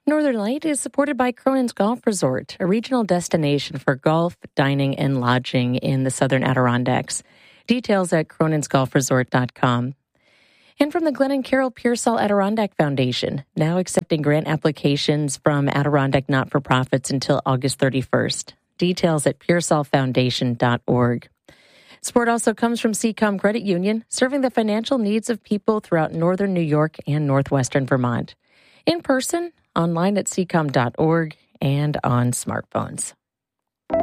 Northern Light is supported by Cronin's Golf Resort, a regional destination for golf, dining, and lodging in the southern Adirondacks. Details at croninsgolfresort.com. And from the Glenn and Carol Pearsall Adirondack Foundation, now accepting grant applications from Adirondack not-for-profits until August 31st. Details at pearsallfoundation.org. Support also comes from Seacom Credit Union, serving the financial needs of people throughout northern New York and northwestern Vermont. In person, online at seacom.org, and on smartphones.